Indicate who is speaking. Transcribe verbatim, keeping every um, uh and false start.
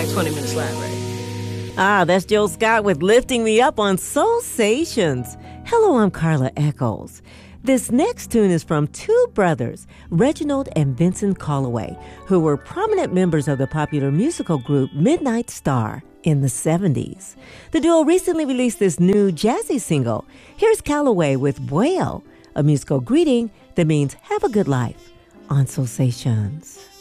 Speaker 1: like twenty minutes slide ride.
Speaker 2: Ah, that's Jill Scott with Lifting Me Up on Soulsations. Hello, I'm Carla Echols. This next tune is from two brothers, Reginald and Vincent Calloway, who were prominent members of the popular musical group Midnight Star in the seventies. The duo recently released this new jazzy single. Here's Calloway with Bueno, a musical greeting that means have a good life on Soulsations.